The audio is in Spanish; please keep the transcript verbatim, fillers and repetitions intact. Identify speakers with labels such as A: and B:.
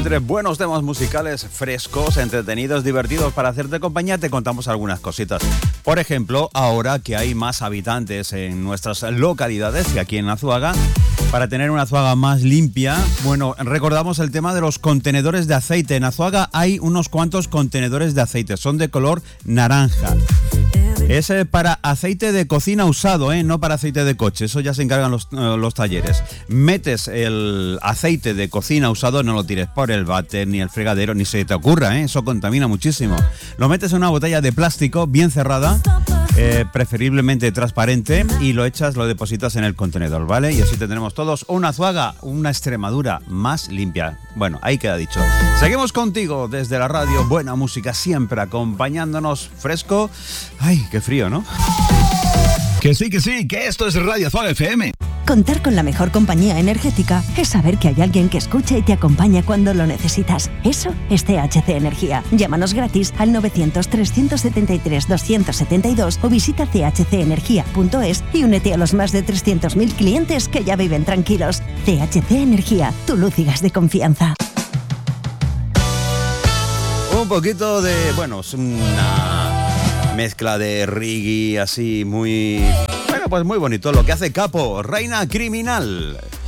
A: entre buenos temas musicales frescos, entretenidos, divertidos para hacerte compañía, te contamos algunas cositas. Por ejemplo, ahora que hay más habitantes en nuestras localidades y aquí en Azuaga, para tener una Azuaga más limpia, bueno, recordamos el tema de los contenedores de aceite. En Azuaga hay unos cuantos contenedores de aceite, son de color naranja. Es eh, para aceite de cocina usado, ¿eh? No para aceite de coche, eso ya se encargan los, uh, los talleres. Metes el aceite de cocina usado, no lo tires por el váter, ni el fregadero, ni se te ocurra, ¿eh? Eso contamina muchísimo. Lo metes en una botella de plástico bien cerrada, eh, preferiblemente transparente, y lo echas, lo depositas en el contenedor, ¿vale? Y así tendremos todos una Azuaga, una Extremadura más limpia. Bueno, ahí queda dicho. Seguimos contigo desde la radio, buena música siempre acompañándonos, fresco. Ay, qué frío, ¿no?
B: Que sí, que sí, que esto es Radio Azuaga F M.
C: Contar con la mejor compañía energética es saber que hay alguien que escucha y te acompaña cuando lo necesitas. Eso es T H C Energía. Llámanos gratis al novecientos, trescientos setenta y tres, doscientos setenta y dos o visita c h c energía punto es y únete a los más de trescientos mil clientes que ya viven tranquilos. T H C Energía, tu luz y gas de confianza.
A: Un poquito de... bueno, es una mezcla de reggae así muy... bueno, pues muy bonito lo que hace Capo, Reina Criminal.